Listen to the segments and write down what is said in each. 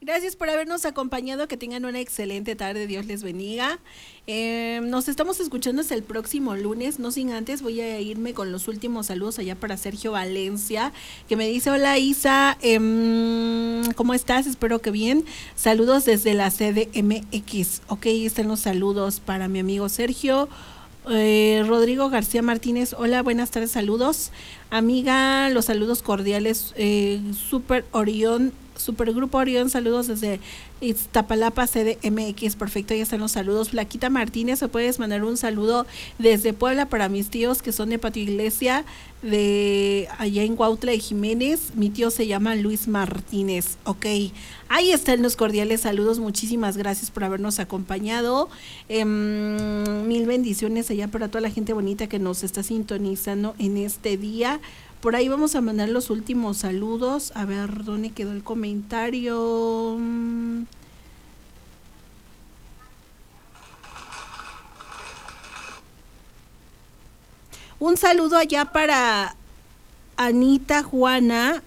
Gracias por habernos acompañado, que tengan una excelente tarde, Dios les bendiga. Nos estamos escuchando hasta el próximo lunes, no sin antes voy a irme con los últimos saludos allá para Sergio Valencia, que me dice: hola Isa, ¿cómo estás? Espero que bien. Saludos desde la CDMX. Ok, están los saludos para mi amigo Sergio. Rodrigo García Martínez, hola, buenas tardes, saludos. Amiga, los saludos cordiales, Supergrupo Orión, saludos desde Iztapalapa, CDMX, perfecto, ya están los saludos. Flaquita Martínez, ¿me puedes mandar un saludo desde Puebla para mis tíos que son de Patio Iglesia, de allá en Cuautla de Jiménez? Mi tío se llama Luis Martínez. Ok, ahí están los cordiales saludos, muchísimas gracias por habernos acompañado. Mil bendiciones allá para toda la gente bonita que nos está sintonizando en este día. Por ahí vamos a mandar los últimos saludos. A ver, ¿dónde quedó el comentario? Un saludo allá para Anita, Juana,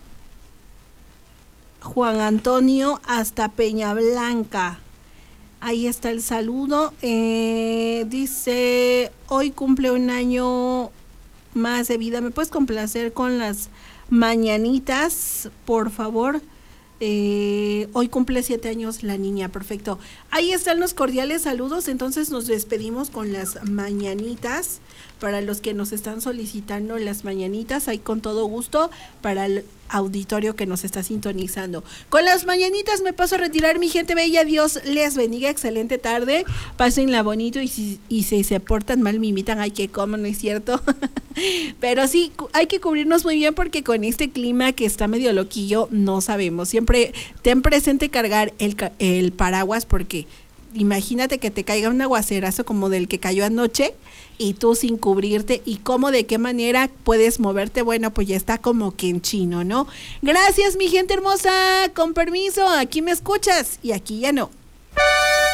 Juan Antonio, hasta Peña Blanca. Ahí está el saludo. Dice, hoy cumple un año más de vida. ¿Me puedes complacer con las mañanitas, por favor? Hoy cumple 7 años la niña, perfecto. Ahí están los cordiales saludos, entonces nos despedimos con las mañanitas. Para los que nos están solicitando las mañanitas, ahí con todo gusto, para el auditorio que nos está sintonizando. Con las mañanitas me paso a retirar, mi gente bella, Dios les bendiga, excelente tarde, pásenla bonito y si se portan mal me invitan, ay que como, ¿no es cierto? Pero sí, hay que cubrirnos muy bien porque con este clima que está medio loquillo, no sabemos, siempre ten presente cargar el paraguas porque imagínate que te caiga un aguacerazo como del que cayó anoche y tú sin cubrirte, y cómo, de qué manera puedes moverte, bueno, pues ya está como que en chino, ¿no? Gracias, mi gente hermosa, con permiso, aquí me escuchas y aquí ya no.